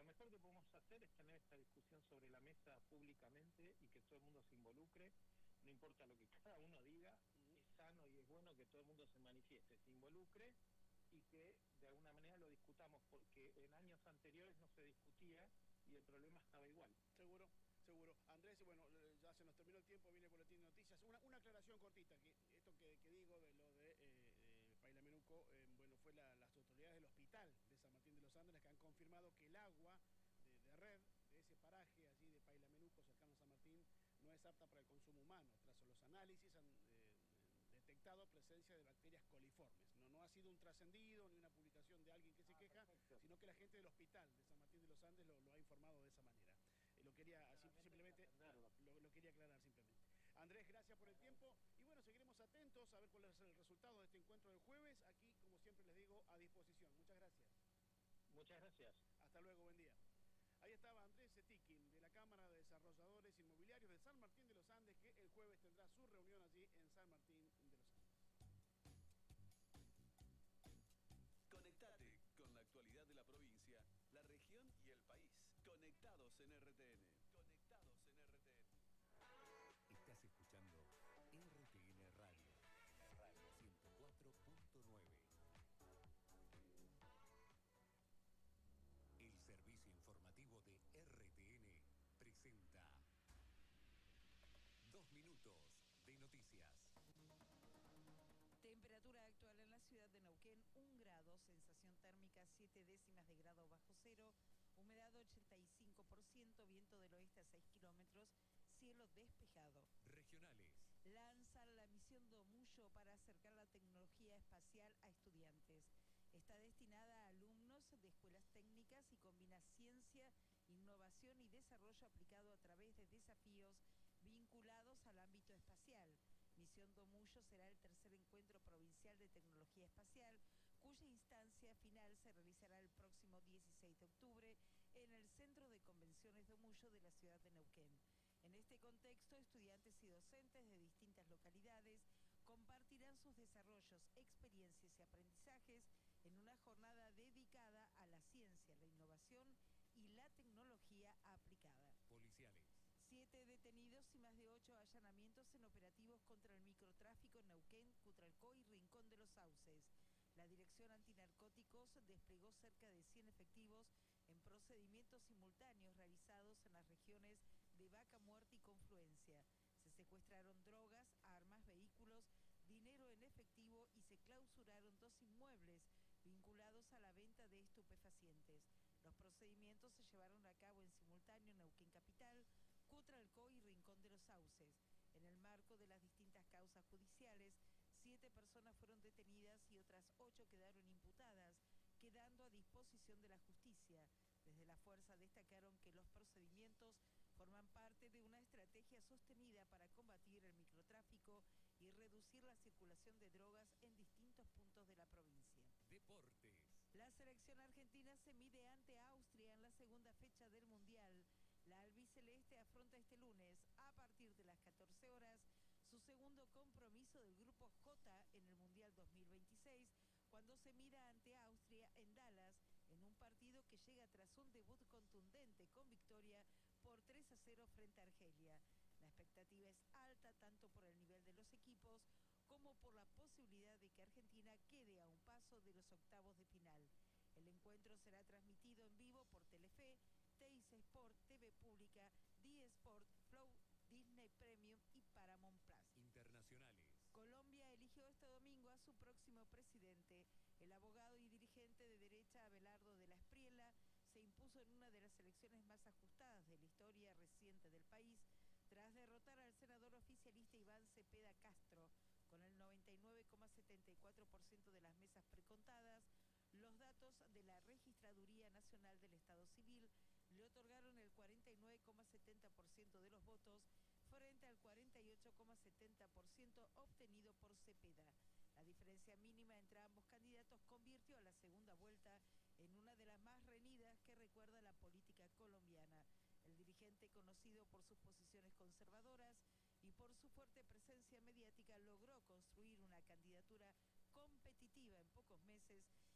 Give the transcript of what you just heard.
lo mejor que podemos hacer es tener esta discusión sobre la mesa públicamente y que todo el mundo se involucre, no importa lo que cada uno diga, es sano y es bueno que todo el mundo se manifieste, se involucre y que de alguna manera lo discutamos, porque en años anteriores no se discutía y el problema estaba igual. Seguro. Seguro. Andrés, bueno, ya se nos terminó el tiempo, viene el boletín de noticias. Una aclaración cortita, que esto que digo de lo de Pailamenuco, bueno, fue las autoridades del hospital de San Martín de los Andes que han confirmado que el agua de red de ese paraje allí de Pailamenuco, cercano a San Martín, no es apta para el consumo humano. Tras los análisis han detectado presencia de bacterias coliformes. No ha sido un trascendido ni una publicación de alguien que se queja, Perfecto. sino que la gente del hospital de San Martín de los Andes lo ha informado de esa manera. Lo quería simplemente lo quería aclarar simplemente. Andrés, gracias por el tiempo y bueno, seguiremos atentos a ver cuál es el resultado de este encuentro del jueves. Aquí, como siempre les digo, a disposición. Muchas gracias. Muchas gracias. Hasta luego, buen día. Ahí estaba Andrés Zetikin, de la Cámara de Desarrolladores Inmobiliarios de San Martín de los Andes, que el jueves tendrá su reunión allí en San Martín de los Andes. Conectate con la actualidad de la provincia, la región y el país. Conectados en RTN. Conectados en RTN. Estás escuchando RTN Radio 104.9. El servicio informativo de RTN presenta 2 minutos de noticias. Temperatura actual en la ciudad de Neuquén, 1 grado, sensación térmica 7 décimas de grado bajo cero, humedad 85%, viento del oeste a 6 kilómetros, cielo despejado. Regionales. Lanzan la misión Domullo para acercar la tecnología espacial a estudiantes. Está destinada a alumnos de escuelas técnicas y combina ciencia, innovación y desarrollo aplicado a través de desafíos vinculados al ámbito espacial. Misión Domullo será el tercer encuentro provincial de tecnología espacial, cuya instancia final se realizará el próximo 16 de octubre en el Centro de Convenciones Domullo de la ciudad de Neuquén. En este contexto, estudiantes y docentes de distintas localidades compartirán sus desarrollos, experiencias y aprendizajes en una jornada dedicada a la ciencia, la innovación y la tecnología aplicada. Policiales. 7 detenidos y más de 8 allanamientos en operativos contra el microtráfico en Neuquén, Cutralcó y Rincón de los Sauces. La Dirección Antinarcóticos desplegó cerca de 100 efectivos en procedimientos simultáneos realizados en las regiones de Vaca Muerta y Confluencia. Se secuestraron drogas, armas, vehículos, dinero en efectivo y se clausuraron 2 inmuebles vinculados a la venta de estupefacientes. Los procedimientos se llevaron a cabo en simultáneo en Neuquén Capital, Cutralcó y Rincón de los Sauces. En el marco de las distintas causas judiciales, 7 personas fueron detenidas y otras 8 quedaron imputadas, quedando a disposición de la justicia. Desde la fuerza destacaron que los procedimientos forman parte de una estrategia sostenida para combatir el microtráfico y reducir la circulación de drogas en distintos puntos de la provincia. Deportes. La selección argentina se mide ante Austria en la segunda fecha del Mundial. La albiceleste afronta este lunes, a partir de las 14 horas, su segundo compromiso del Grupo J en el Mundial 2026, cuando se mida ante Austria en Dallas, en un partido que llega tras un debut contundente con victoria por 3-0 frente a Argelia. La expectativa es alta tanto por el nivel de los equipos como por la posibilidad de que Argentina quede a un paso de los octavos de final. El encuentro será transmitido en vivo por Telefe, Teis Sport, TV Pública, D-Sport, Flow, Disney Premium y Paramount Plus. Internacionales. Colombia eligió este domingo a su próximo presidente. El abogado y dirigente de derecha Abelardo de la Espriella se impuso en una de las elecciones más ajustadas de la historia reciente del país, tras derrotar al senador oficialista Iván Cepeda Castro. Con el 99,74% de las mesas precontadas, los datos de la Registraduría Nacional del Estado Civil le otorgaron el 49,70% de los votos frente al 48,70% obtenido por Cepeda. La diferencia mínima entre ambos candidatos convirtió a la segunda vuelta en una de las más reñidas que recuerda la política colombiana. El dirigente, conocido por sus posiciones conservadoras y por su fuerte presencia mediática, logró construir una candidatura competitiva en pocos meses